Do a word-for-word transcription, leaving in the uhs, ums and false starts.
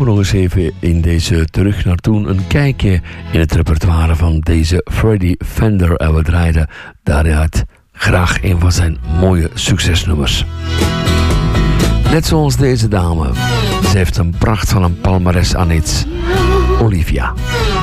nog eens even in deze Terug naar Toen een kijkje in het repertoire van deze Freddie Fender. En we draaiden daaruit graag een van zijn mooie succesnummers. Net zoals deze dame. Ze heeft een pracht van een palmares aan iets. Olivia.